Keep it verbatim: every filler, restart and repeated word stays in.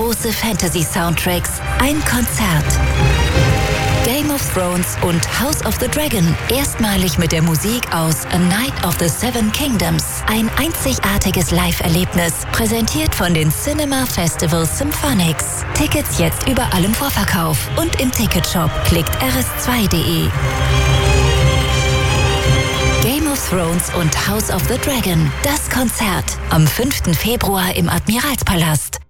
große Fantasy-Soundtracks. Ein Konzert. Game of Thrones und House of the Dragon. Erstmalig mit der Musik aus A Night of the Seven Kingdoms. Ein einzigartiges Live-Erlebnis. Präsentiert von den Cinema Festival Symphonics. Tickets jetzt überall im Vorverkauf und im Ticketshop. Klickt r s zwei punkt d e. Game of Thrones und House of the Dragon. Das Konzert. Am fünften Februar im Admiralspalast.